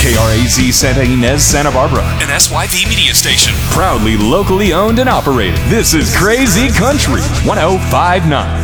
KRAZ Santa Ynez, Santa Barbara. An SYP media station. Proudly locally owned and operated. This is Crazy Country 1059.